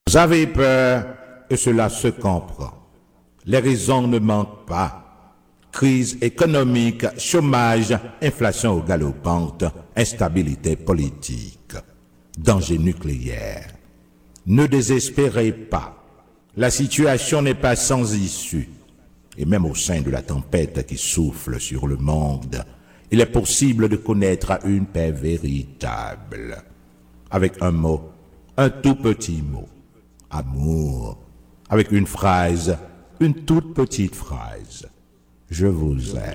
Vous avez peur et cela se comprend. Les raisons ne manquent pas. Crise économique, chômage, inflation galopante, instabilité politique, danger nucléaire. Ne désespérez pas. La situation n'est pas sans issue. Et même au sein de la tempête qui souffle sur le monde, il est possible de connaître une paix véritable. Avec un mot, un tout petit mot. Amour. Avec une phrase, une toute petite phrase. Je vous aime.